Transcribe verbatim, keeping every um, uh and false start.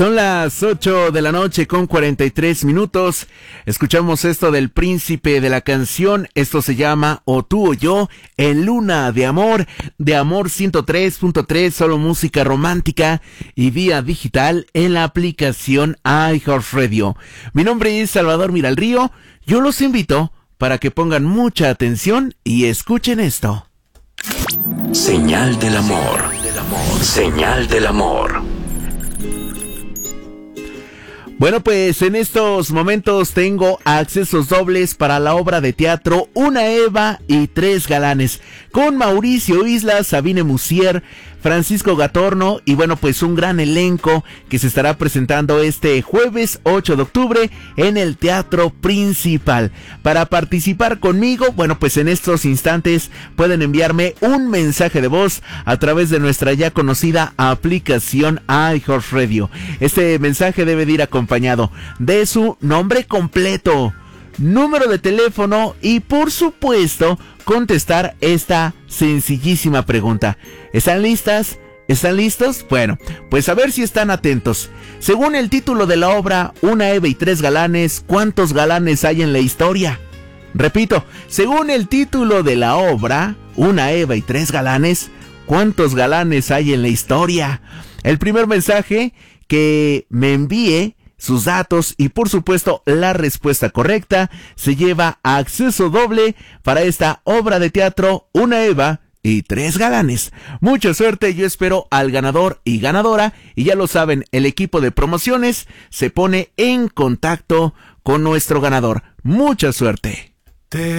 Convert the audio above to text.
Son las ocho de la noche con cuarenta y tres minutos. Escuchamos esto del Príncipe de la Canción. Esto se llama O Tú o Yo, en Luna de Amor, de Amor ciento tres punto tres, solo música romántica y vía digital en la aplicación iHeartRadio. Mi nombre es Salvador Miralrío. Yo los invito para que pongan mucha atención y escuchen esto. Señal del amor. Señal del amor. Bueno, pues en estos momentos tengo accesos dobles para la obra de teatro Una Eva y Tres Galanes, con Mauricio Isla, Sabine Musier, Francisco Gatorno y bueno, pues un gran elenco que se estará presentando este jueves ocho de octubre en el Teatro Principal. Para participar conmigo, bueno, pues en estos instantes pueden enviarme un mensaje de voz a través de nuestra ya conocida aplicación iHeartRadio. Este mensaje debe de ir acompañado de su nombre completo, número de teléfono y por supuesto contestar esta sencillísima pregunta. ¿Están listas? ¿Están listos? Bueno, pues a ver si están atentos. Según el título de la obra Una Eva y Tres Galanes, ¿cuántos galanes hay en la historia? Repito, según el título de la obra Una Eva y Tres Galanes, ¿cuántos galanes hay en la historia? El primer mensaje que me envíe sus datos y por supuesto la respuesta correcta se lleva a acceso doble para esta obra de teatro Una Eva y Tres Galanes. Mucha suerte, yo espero al ganador y ganadora y ya lo saben, el equipo de promociones se pone en contacto con nuestro ganador. Mucha suerte.